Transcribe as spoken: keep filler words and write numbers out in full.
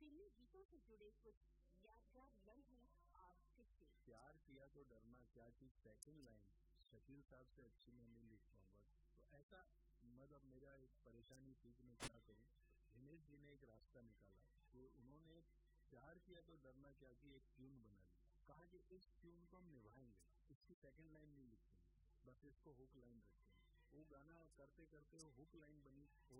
फिल्मी गीतों से जुड़े कुछ यादगार लम्हे और किस्से। प्यार किया तो डरना क्या की सेकंड लाइन शकील साहब से अच्छी मैं नहीं लिख पाऊंगा। तो ऐसा मतलब मेरा एक परेशानी थी कि मैं क्या करूं। दिनेश जी ने एक रास्ता निकाला कि उन्होंने प्यार किया तो डरना क्या की एक ट्यून बना ली। कहा कि इस ट्यून को हम निभाएंगे, इसकी सेकंड लाइन नहीं लिखेंगे, बस इसको हुक लाइन रखेंगे। वो गाना करते करते वो हुक लाइन बनी। वो